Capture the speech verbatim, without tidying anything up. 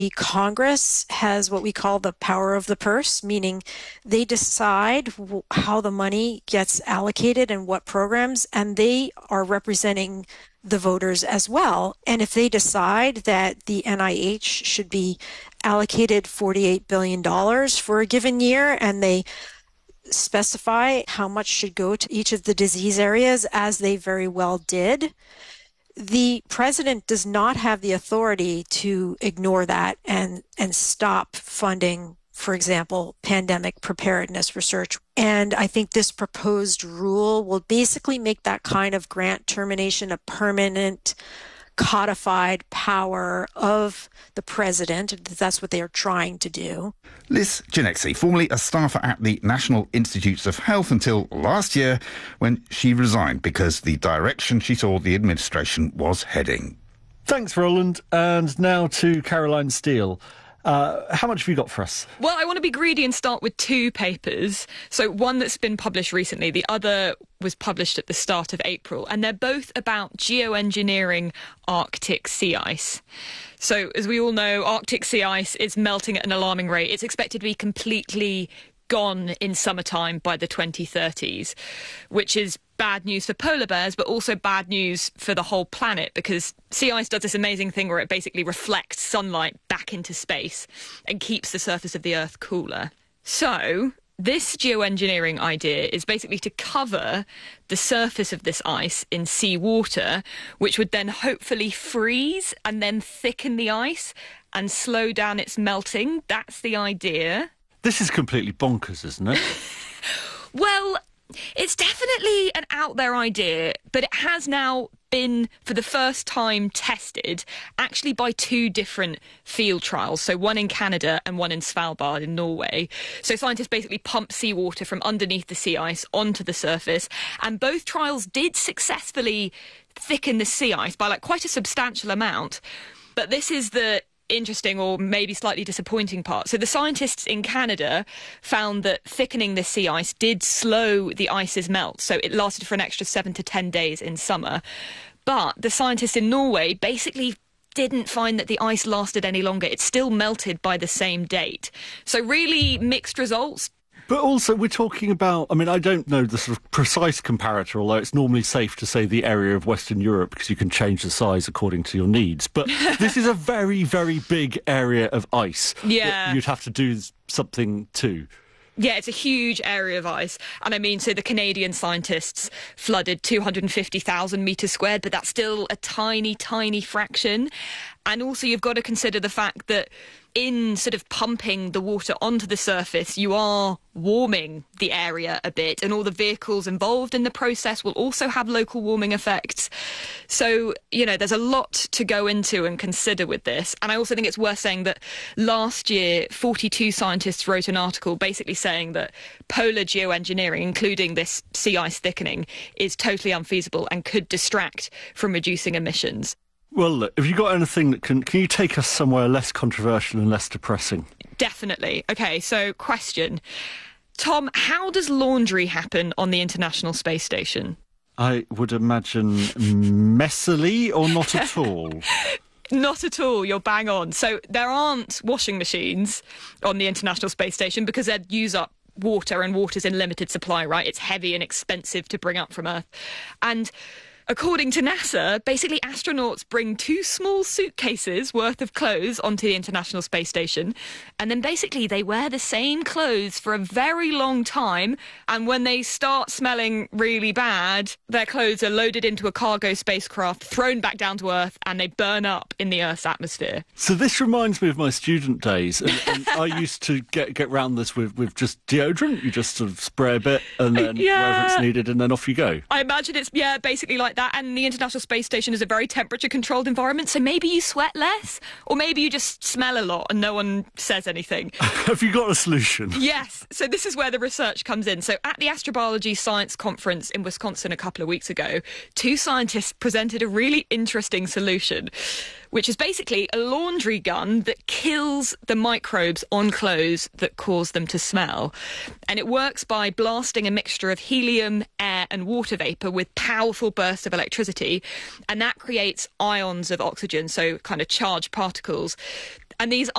Congress has what we call the power of the purse, meaning they decide how the money gets allocated and what programs, and they are representing the voters as well. And if they decide that the N I H should be allocated forty-eight billion dollars for a given year, and they specify how much should go to each of the disease areas, as they very well did, the president does not have the authority to ignore that and, and stop funding, for example, pandemic preparedness research. And I think this proposed rule will basically make that kind of grant termination a permanent, codified power of the president. That's what they are trying to do. Liz Genexi, formerly a staffer at the National Institutes of Health until last year, when she resigned because the direction she saw the administration was heading. Thanks, Roland. And now to Caroline Steele. Uh, how much have you got for us? Well, I want to be greedy and start with two papers. So one that's been published recently, the other was published at the start of April, and they're both about geoengineering Arctic sea ice. So as we all know, Arctic sea ice is melting at an alarming rate. It's expected to be completely gone in summertime by the twenty thirties, which is bad news for polar bears, but also bad news for the whole planet, because sea ice does this amazing thing where it basically reflects sunlight back into space and keeps the surface of the Earth cooler. So this geoengineering idea is basically to cover the surface of this ice in seawater, which would then hopefully freeze and then thicken the ice and slow down its melting. That's the idea. This is completely bonkers, isn't it? Well, it's definitely an out there idea, but it has now been, for the first time, tested actually by two different field trials. So one in Canada and one in Svalbard in Norway. So scientists basically pump seawater from underneath the sea ice onto the surface, and both trials did successfully thicken the sea ice by like quite a substantial amount. But this is the interesting or maybe slightly disappointing part. So the scientists in Canada found that thickening the sea ice did slow the ice's melt. So it lasted for an extra seven to ten days in summer. But the scientists in Norway basically didn't find that the ice lasted any longer. It still melted by the same date. So really mixed results. But also, we're talking about, I mean, I don't know the sort of precise comparator, although it's normally safe to say the area of Western Europe because you can change the size according to your needs. But this is a very, very big area of ice. Yeah. That you'd have to do something to. Yeah, it's a huge area of ice. And I mean, so the Canadian scientists flooded two hundred fifty thousand metres squared, but that's still a tiny, tiny fraction. And also you've got to consider the fact that in sort of pumping the water onto the surface, you are warming the area a bit, and all the vehicles involved in the process will also have local warming effects. So, you know, there's a lot to go into and consider with this. And I also think it's worth saying that last year, forty-two scientists wrote an article basically saying that polar geoengineering, including this sea ice thickening, is totally unfeasible and could distract from reducing emissions. Well, look, have you got anything that can... Can you take us somewhere less controversial and less depressing? Definitely. OK, so question. Tom, how does laundry happen on the International Space Station? I would imagine messily or not at all. Not at all. You're bang on. So there aren't washing machines on the International Space Station because they'd use up water, and water's in limited supply, right? It's heavy and expensive to bring up from Earth. And according to NASA, basically astronauts bring two small suitcases worth of clothes onto the International Space Station, and then basically they wear the same clothes for a very long time, and when they start smelling really bad, their clothes are loaded into a cargo spacecraft, thrown back down to Earth, and they burn up in the Earth's atmosphere. So this reminds me of my student days, and, and I used to get get round this with, with just deodorant. You just sort of spray a bit, and then yeah. wherever it's needed, and then off you go. I imagine it's, yeah, basically like that. And the International Space Station is a very temperature-controlled environment, so maybe you sweat less, or maybe you just smell a lot and no one says anything. Have you got a solution? Yes. So this is where the research comes in. So at the Astrobiology Science Conference in Wisconsin a couple of weeks ago, two scientists presented a really interesting solution, which is basically a laundry gun that kills the microbes on clothes that cause them to smell. And it works by blasting a mixture of helium, air and water vapour with powerful bursts of electricity, and that creates ions of oxygen, so kind of charged particles. And these